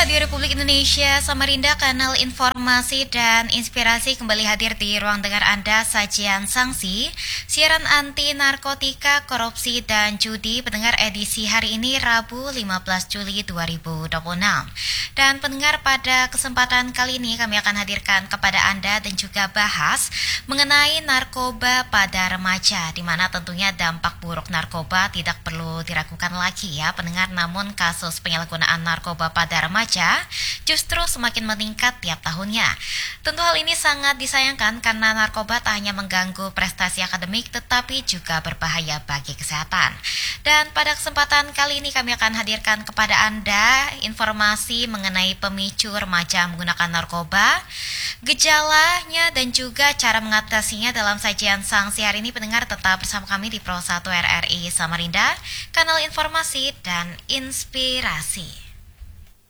Radio Republik Indonesia Samarinda, kanal informasi dan inspirasi kembali hadir di ruang dengar Anda, sajian sanksi, siaran anti narkotika, korupsi dan judi pendengar edisi hari ini Rabu 15 Juli 2026. Dan pendengar, pada kesempatan kali ini kami akan hadirkan kepada Anda dan juga bahas mengenai narkoba pada remaja, di mana tentunya dampak buruk narkoba tidak perlu diragukan lagi ya pendengar, namun kasus penyalahgunaan narkoba pada remaja justru semakin meningkat tiap tahunnya. Tentu hal ini sangat disayangkan karena narkoba tak hanya mengganggu prestasi akademik tetapi juga berbahaya bagi kesehatan. Dan pada kesempatan kali ini kami akan hadirkan kepada Anda informasi mengenai pemicu remaja menggunakan narkoba, gejalanya dan juga cara mengatasinya dalam sajian sanksi hari ini. Pendengar, tetap bersama kami di Pro 1 RRI Samarinda, kanal informasi dan inspirasi.